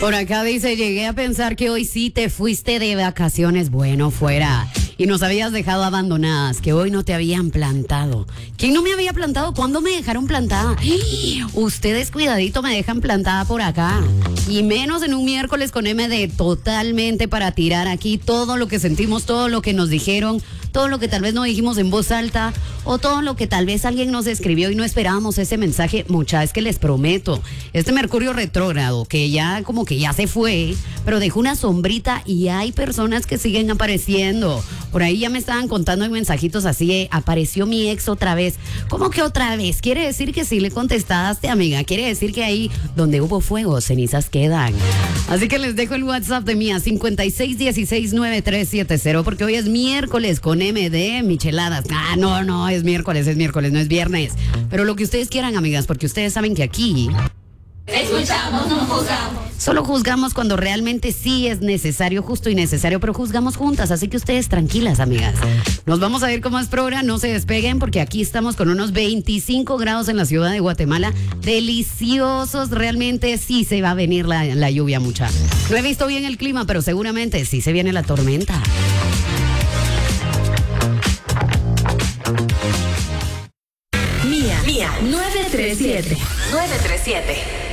Por acá dice, llegué a pensar que hoy sí te fuiste de vacaciones. Bueno, fuera. Y nos habías dejado abandonadas, que hoy no te habían plantado. ¿Quién no me había plantado? ¿Cuándo me dejaron plantada? Ustedes cuidadito me dejan plantada por acá. Y menos en un miércoles con MD, totalmente para tirar aquí todo lo que sentimos, todo lo que nos dijeron, todo lo que tal vez no dijimos en voz alta, o todo lo que tal vez alguien nos escribió y no esperábamos ese mensaje. Mucha, es que les prometo, este Mercurio retrógrado, que ya como que ya se fue, pero dejó una sombrita y hay personas que siguen apareciendo. Por ahí ya me estaban contando en mensajitos así, apareció mi ex otra vez. ¿Cómo que otra vez? Quiere decir que sí le contestaste, amiga. Quiere decir que ahí donde hubo fuego, cenizas quedan. Así que les dejo el WhatsApp de mía, 56169370, porque hoy es miércoles con MD, micheladas. Ah, no, es miércoles, no es viernes. Pero lo que ustedes quieran, amigas, porque ustedes saben que aquí escuchamos, no juzgamos. Solo juzgamos cuando realmente sí es necesario, justo y necesario, pero juzgamos juntas, así que ustedes tranquilas, amigas. Nos vamos a ver cómo es programa, no se despeguen porque aquí estamos con unos 25 grados en la ciudad de Guatemala, deliciosos, realmente sí se va a venir la lluvia, mucha. No he visto bien el clima, pero seguramente sí se viene la tormenta. Mía 937.